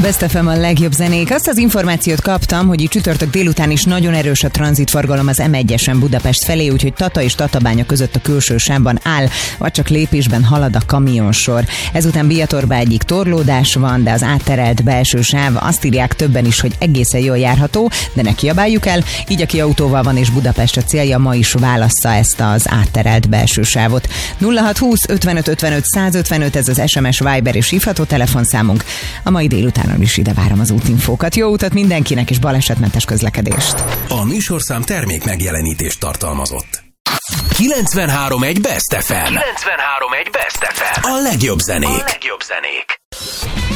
Best FM a legjobb zenék. Azt az információt kaptam, hogy itt csütörtök délután is nagyon erős a tranzitforgalom az M1-esen Budapest felé, úgyhogy Tata és Tatabánya között a külső sávban áll, vagy csak lépésben halad a kamionsor. Ezután Biatorbágyig torlódás van, de az átterelt belső sáv, azt írják többen is, hogy egészen jól járható, de ne kiabáljuk el, így aki autóval van és Budapest a célja, ma is válassza ezt az átterelt belső sávot. 0620 55 55 155, ez az SMS, Viber és hívható telefonszámunk. A mai délutánon is ide várom az útinfókat. Jó utat mindenkinek és balesetmentes közlekedést. A műsorszám termék megjelenítést tartalmazott. 93.1 Best FM. 93.1 Best FM. A legjobb zenék.